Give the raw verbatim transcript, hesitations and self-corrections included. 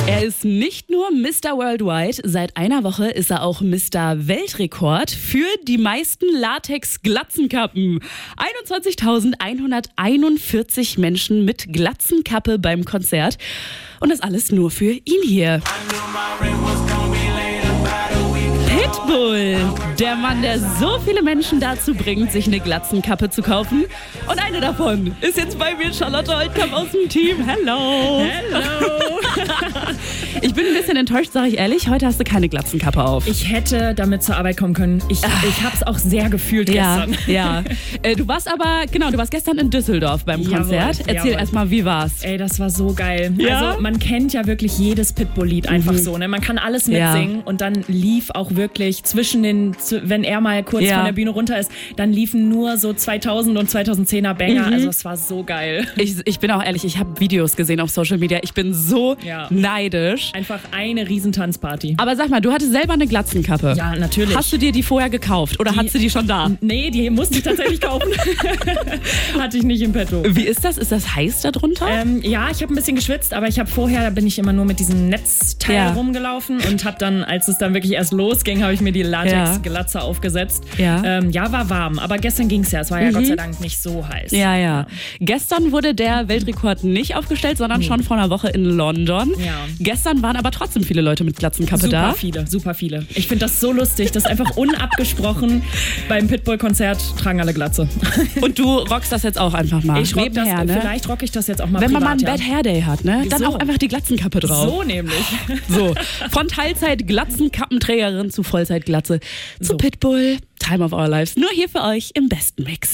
Er ist nicht nur Mister Worldwide, seit einer Woche ist er auch Mister Weltrekord für die meisten Latex-Glatzenkappen. einundzwanzigtausendeinhunderteinundvierzig Menschen mit Glatzenkappe beim Konzert. Und das alles nur für ihn hier. Pitbull, der Mann, der so viele Menschen dazu bringt, sich eine Glatzenkappe zu kaufen. Und eine davon ist jetzt bei mir, Charlotte Holtkamp aus dem Team. Hello. Hello. Ich bin ein bisschen enttäuscht, sage ich ehrlich. Heute hast du keine Glatzenkappe auf. Ich hätte damit zur Arbeit kommen können. Ich, ich habe es auch sehr gefühlt ja, gestern. Ja, äh, du warst aber, genau, du warst gestern in Düsseldorf beim Jawohl, Konzert. Erzähl jawohl. erstmal, wie war's? Ey, das war so geil. Ja? Also man kennt ja wirklich jedes Pitbull-Lied einfach Mhm. so. Ne? Man kann alles mitsingen. Ja. Und dann lief auch wirklich zwischen den, wenn er mal kurz ja. von der Bühne runter ist, dann liefen nur so zweitausend und zweitausendzehner Banger. Mhm. Also es war so geil. Ich, ich bin auch ehrlich, ich habe Videos gesehen auf Social Media. Ich bin so ja. neidisch. Einfach eine riesen Tanzparty. Aber sag mal, du hattest selber eine Glatzenkappe. Ja, natürlich. Hast du dir die vorher gekauft oder die, hast du die schon da? Nee, die musste ich tatsächlich kaufen. Hatte ich nicht im Petto. Wie ist das? Ist das heiß da drunter? Ähm, ja, ich habe ein bisschen geschwitzt, aber ich habe vorher, da bin ich immer nur mit diesem Netzteil ja. rumgelaufen und habe dann, als es dann wirklich erst losging, habe ich mir die Latex-Glatze ja. aufgesetzt. Ja. Ähm, ja, war warm, aber gestern ging es ja. Es war ja mhm. Gott sei Dank nicht so heiß. Ja, ja, ja. Gestern wurde der Weltrekord nicht aufgestellt, sondern nee. schon vor einer Woche in London. Ja. Gestern waren aber trotzdem viele Leute mit Glatzenkappe super da. Super viele, super viele. Ich finde das so lustig, das ist einfach unabgesprochen. Beim Pitbull-Konzert tragen alle Glatze. Und du rockst das jetzt auch einfach mal. Ich rock das, ne? Vielleicht rocke ich das jetzt auch mal Wenn privat, man mal einen ja. Bad Hair Day hat, ne? Dann so. auch einfach die Glatzenkappe drauf. So nämlich. So, von Teilzeit-Glatzenkappenträgerin zu Vollzeit-Glatze zu so. Pitbull. Time of our lives. Nur hier für euch im besten Mix.